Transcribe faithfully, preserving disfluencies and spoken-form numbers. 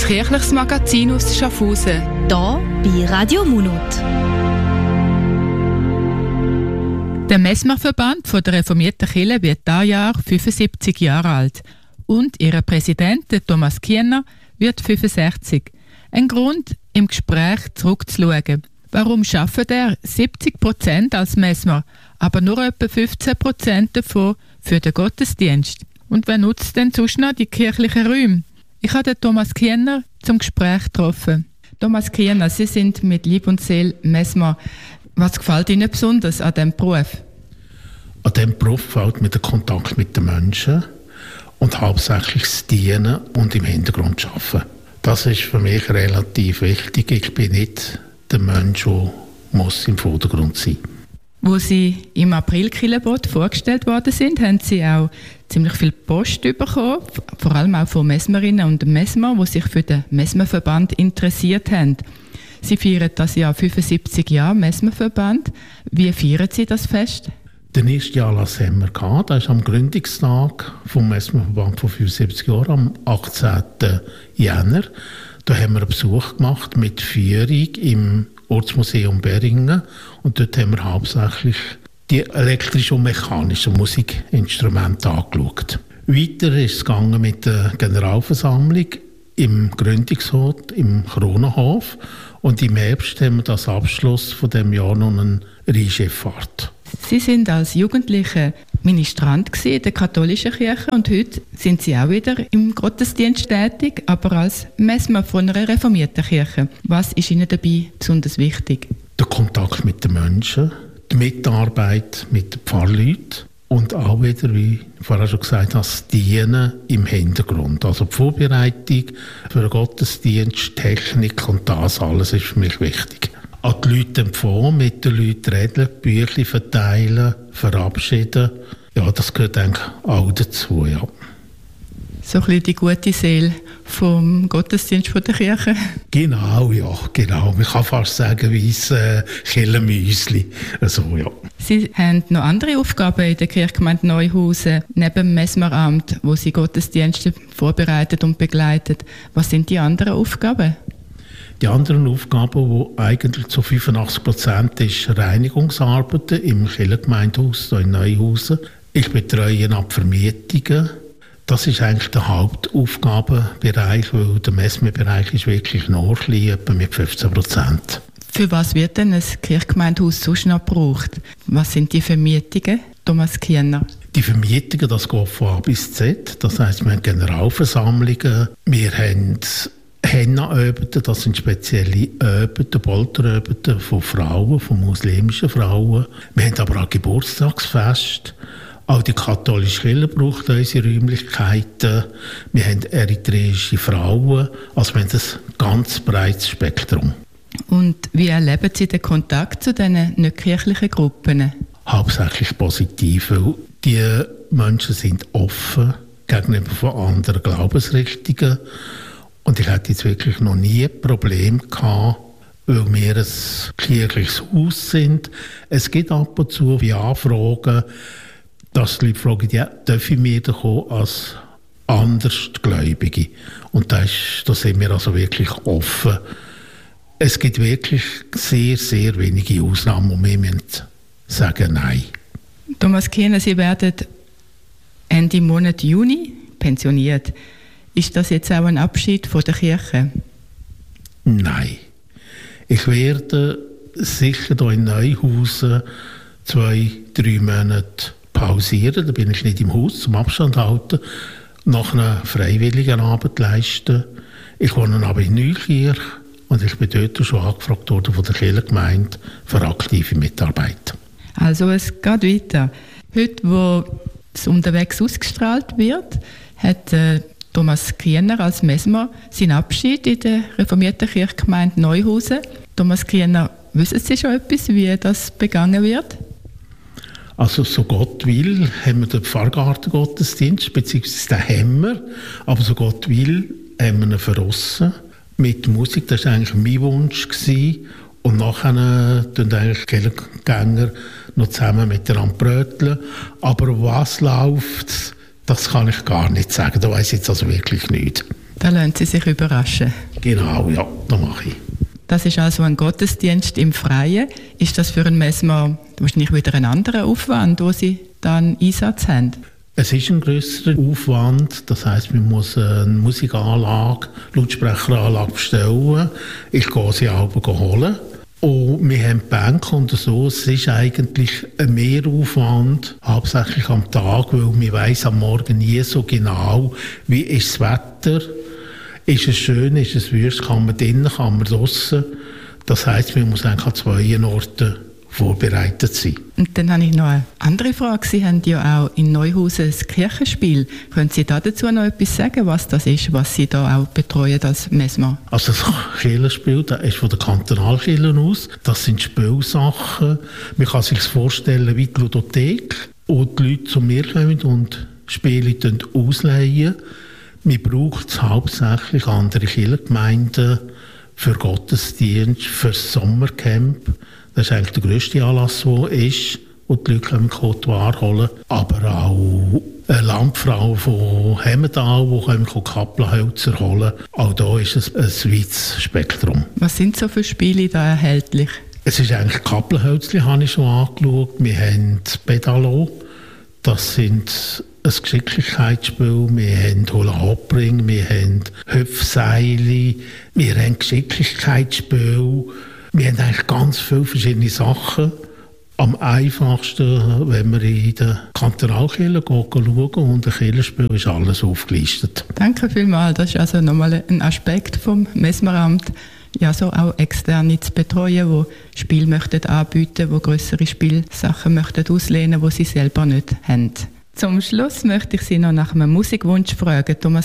kirchliches Magazin aus Schaffhausen. Hier bei Radio Munot. Der Mesmerverband der reformierten Kirche wird dieses Jahr fünfundsiebzig Jahre alt und ihr Präsident, Thomas Kiener, wird fünfundsechzig. Ein Grund, im Gespräch zurückzuschauen. Warum arbeitet er siebzig Prozent als Mesmer, aber nur etwa fünfzehn Prozent davon für den Gottesdienst? Und wer nutzt denn sonst noch die kirchlichen Räume? Ich habe den Thomas Kiener zum Gespräch getroffen. Thomas Kiener, Sie sind mit Leib und Seele Mesmer. Was gefällt Ihnen besonders an diesem Beruf? An diesem Beruf gefällt mir der Kontakt mit den Menschen und hauptsächlich das Dienen und im Hintergrund arbeiten. Das ist für mich relativ wichtig. Ich bin nicht der Mensch, der muss im Vordergrund sein muss. Wo Sie im April Kirchenbot vorgestellt worden sind, haben Sie auch ziemlich viel Post bekommen, vor allem auch von Mesmerinnen und Mesmer, die sich für den Mesmerverband interessiert haben. Sie feiern das Jahr fünfundsiebzig Jahre Mesmerverband. Wie feiern Sie das Fest? Den ersten Anlass haben wir gehabt. Das ist am Gründungstag vom Mesmerverband von fünfundsiebzig Jahren, am achtzehnten Jänner. Da haben wir einen Besuch gemacht mit Führung im Ortsmuseum Beringen. Und dort haben wir hauptsächlich die elektrische und mechanische Musikinstrumente angeschaut. Weiter ist es gegangen mit der Generalversammlung im Gründungsort im Kronenhof. Und im Herbst haben wir das Abschluss von dem Jahr noch eine Rheinschifffahrt. Sie sind als Jugendliche Ministrant in der katholischen Kirche und heute sind Sie auch wieder im Gottesdienst tätig, aber als Mesmer von einer reformierten Kirche. Was ist Ihnen dabei besonders wichtig? Der Kontakt mit den Menschen, die Mitarbeit mit den Pfarrleuten und auch wieder, wie ich vorher schon gesagt habe, das Dienen im Hintergrund. Also die Vorbereitung für den Gottesdienst, Technik und das alles ist für mich wichtig. An die Leute empfangen, mit den Leuten reden, Bücher verteilen, verabschieden. Ja, das gehört eigentlich auch dazu, ja. So ein bisschen die gute Seele vom Gottesdienst von der Kirche. Genau, ja, genau. Man kann fast sagen, wie ein äh, Kirchenmüsli. Also, ja. Sie haben noch andere Aufgaben in der Kirchgemeinde Neuhausen, neben dem Mesmeramt, wo Sie Gottesdienste vorbereitet und begleitet. Was sind die anderen Aufgaben? Die anderen Aufgaben, die eigentlich zu fünfundachtzig Prozent ist Reinigungsarbeiten im Kirchengemeindehaus hier in Neuhausen. Ich betreue ab Vermietungen. Das ist eigentlich der Hauptaufgabenbereich, weil der Mesmerbereich ist wirklich noch klein, etwa mit fünfzehn Prozent. Für was wird denn ein Kirchgemeindehaus sonst noch gebraucht? Was sind die Vermietungen, Thomas Kiener? Die Vermietungen, das geht von A bis Z. Das heisst, wir haben Generalversammlungen, wir haben Henna-Öbeten, das sind spezielle Öbeten, Polteröbeten von Frauen, von muslimischen Frauen. Wir haben aber auch Geburtstagsfeste. Auch die katholische Kirche braucht unsere Räumlichkeiten. Wir haben eritreische Frauen. Also wir haben ein ganz breites Spektrum. Und wie erleben Sie den Kontakt zu diesen nicht kirchlichen Gruppen? Hauptsächlich positiv, weil die Menschen sind offen gegenüber von anderen Glaubensrichtungen. Und ich hatte jetzt wirklich noch nie ein Problem gehabt, weil wir ein kirchliches Haus sind. Es gibt ab und zu wie Anfragen, dass die Leute fragen, ja, darf ich mir da kommen als Andersgläubige? Und da, ist, da sind wir also wirklich offen. Es gibt wirklich sehr, sehr wenige Ausnahmen, und wir müssen sagen Nein. Thomas Kiener, Sie werden Ende Monat Juni pensioniert. Ist das jetzt auch ein Abschied von der Kirche? Nein. Ich werde sicher hier in Neuhausen zwei, drei Monate pausieren. Da bin ich nicht im Haus zum Abstand halten, nach einer freiwilligen Arbeit leisten. Ich wohne aber in Neukirch und ich bin dort schon angefragt worden von der Kirchengemeinde für aktive Mitarbeit. Also es geht weiter. Heute, wo es unterwegs ausgestrahlt wird, hat äh, Thomas Kiener als Mesmer seinen Abschied in der reformierten Kirchgemeinde Neuhausen. Thomas Kiener, wissen Sie schon etwas, wie das begangen wird? Also so Gott will, haben wir den Pfarrgartengottesdienst, beziehungsweise den haben wir, aber so Gott will, haben wir ihn verrissen mit Musik. Das war eigentlich mein Wunsch gewesen. Und nachher tun eigentlich die Kirchengänger noch zusammen miteinander bröteln. Aber was läuft, das kann ich gar nicht sagen. Da weiss ich jetzt also wirklich nicht. Da lassen Sie sich überraschen. Genau, ja, das mache ich. Das ist also ein Gottesdienst im Freien. Ist das für einen Messmer wahrscheinlich wieder ein anderer Aufwand, wo Sie dann Einsatz haben? Es ist ein grösserer Aufwand, das heisst, man muss eine Musikanlage, Lautsprecheranlage bestellen. Ich gehe sie auch holen. Und wir haben die Bank und so. Es ist eigentlich ein Mehraufwand, hauptsächlich am Tag, weil man weiss am Morgen nie so genau, wie ist das Wetter. Ist es schön, ist es wüst, kann man drinnen, kann man draussen. Das heisst, man muss eigentlich an zwei Orten vorbereitet sein. Und dann habe ich noch eine andere Frage. Sie haben ja auch in Neuhausen ein Kirchenspiel. Können Sie dazu noch etwas sagen, was das ist, was Sie da auch betreuen als Messmer? Also das Kirchenspiel, das ist von der Kantonalkirche aus. Das sind Spielsachen. Man kann sich vorstellen wie die Ludothek. Und die Leute zu mir kommen und Spiele ausleihen. Man braucht es hauptsächlich andere Kirchengemeinden für Gottesdienst, für das Sommercamp. Das ist eigentlich der grösste Anlass, der ist, wo die Leute kommen, Côte holen. Aber auch eine Landfrau von Hemmendal, die Kaplanhölzer holen. Auch da ist es ein weites Spektrum. Was sind so für Spiele da erhältlich? Es ist eigentlich Kaplanhölzchen, habe ich schon angeschaut. Wir haben das Pedalo. Das sind ein Geschicklichkeitsspiel, wir haben Hula-Hoppring, wir haben Hüpfseile, wir haben Geschicklichkeitsspiel, wir haben eigentlich ganz viele verschiedene Sachen. Am einfachsten, wenn wir in der Kantonalkirche schauen und ein Kirchenspiel ist alles aufgelistet. Danke vielmals, das ist also nochmal ein Aspekt vom Messmeramt, ja, so auch Externe zu betreuen, die Spiele möchten anbieten, die grössere Spielsachen möchten auslehnen, die sie selber nicht haben. Zum Schluss möchte ich Sie noch nach einem Musikwunsch fragen. Thomas